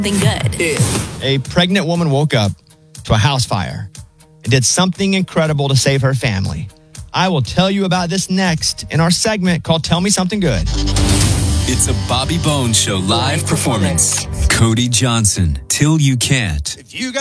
Something good. A pregnant woman woke up to a house fire and did something incredible to save her family. I will tell you about this next in our segment called Tell Me Something Good. It's a Bobby Bones Show live performance. Cody Johnson, Till You Can't. If you got